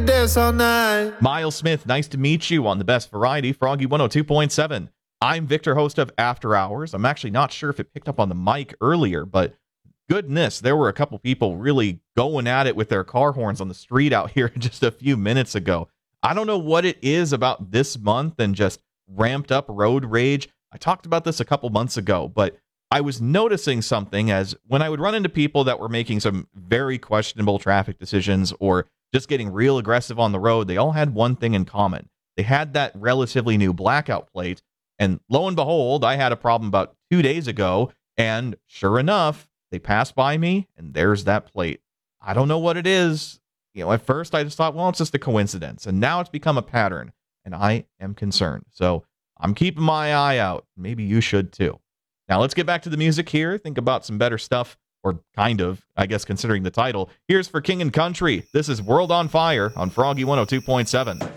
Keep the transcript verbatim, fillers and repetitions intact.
Dance all night. Miles Smith, nice to meet you on the best variety, Froggy one oh two point seven. I'm Victor, host of After Hours. I'm actually not sure if it picked up on the mic earlier, but goodness, there were a couple people really going at it with their car horns on the street out here just a few minutes ago. I don't know what it is about this month and just ramped up road rage. I talked about this a couple months ago, but I was noticing something as when I would run into people that were making some very questionable traffic decisions or just getting real aggressive on the road, they all had one thing in common. They had that relatively new blackout plate, and lo and behold, I had a problem about two days ago, and sure enough, they passed by me, and there's that plate. I don't know what it is. You know, at first I just thought, well, it's just a coincidence, and now it's become a pattern, and I am concerned. So I'm keeping my eye out. Maybe you should too. Now let's get back to the music here. Think about some better stuff. Or kind of, I guess, considering the title. Here's for King and Country. This is World on Fire on Froggy one oh two point seven.